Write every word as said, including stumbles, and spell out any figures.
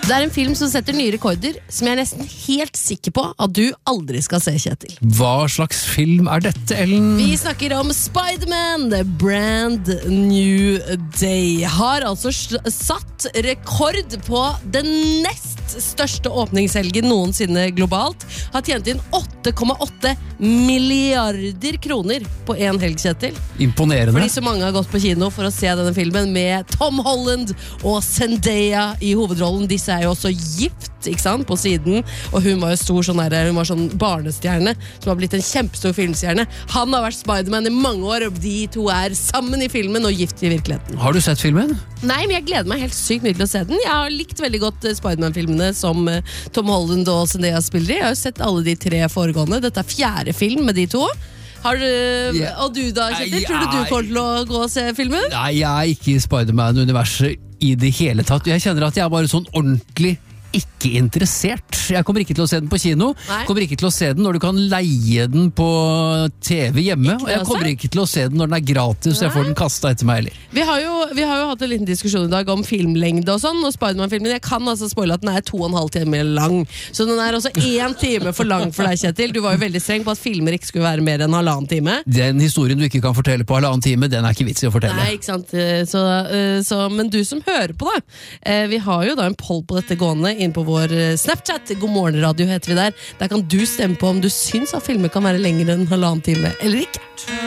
Det er en film som setter nye rekorder, som jeg er nesten helt sikker på at du aldri skal se, Kjetil. Hva slags film er dette, Ellen? Vi snakker om Spider-Man, The Brand New Day. Har altså satt rekord på den nest største åpningshelgen noensinne globalt. Har tjent inn åtte komma åtte milliarder kroner på en helg, Kjetil. Imponerende. Fordi så mange har gått på kino for å se denne filmen med Tom Holland og Zendaya i hovedrollen. Disse er jo også gift, ikke sant, på siden. Og hun var jo stor sånn der, hun var sånn barnestjerne som har blitt en kjempestor filmstjerne. Han har vært Spider-Man i mange år, og de to er sammen i filmen og gift i virkeligheten. Har du sett filmen? Nei, men jeg gleder meg helt sykt mye til å se den. Jeg har likt veldig godt Spider-Man-filmene som Tom Holland og Zendaya spiller i. Jeg har jo sett alle de tre foregående. Dette er fjerde film med de to. Har du, yeah. Og du da, Kjetil? Tror du du kommer til å gå og se filmen? Nei, jeg er ikke i Spider-Man-universet i det hele tatt. Jeg kjenner at jeg er bare sånn ordentlig ikke interessert. Jeg kommer ikke til å se den på kino. Nei. Kommer ikke til å se den når du kan leie den på T V hjemme. Og jeg kommer ikke til å se den når den er gratis, så jeg får den kastet etter meg heller. Vi har, jo, vi har jo hatt en liten diskusjon i dag om filmlengde og sånn, og Spider-Man-filmen, jeg kan altså spoile at den er to og en halv time lang. Så den er også én time for lang for deg, Kjetil. Du var jo veldig streng på at filmer ikke skulle være mer enn halvannen time. Den historien du ikke kan fortelle på halvannen time, den er ikke vits i å fortelle. Nei, ikke sant. Så, så, men du som hører på da, vi har jo da en poll på dette gående inn på vår Snapchat. God morgen radio heter vi der. Der kan du stemme på om du syns at filmer kan være lengre enn halvannen time eller ikke.